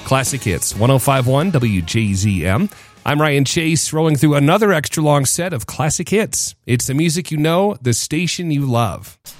Classic Hits, 105.1 WJZM. I'm Ryan Chase, rolling through another extra long set of classic hits. It's the music you know, the station you love.